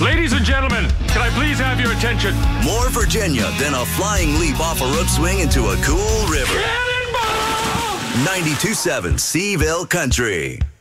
Ladies and gentlemen, can I please have your attention? More Virginia than a flying leap off a roof swing into a cool river. Cannonball! 92.7 Seaville Country.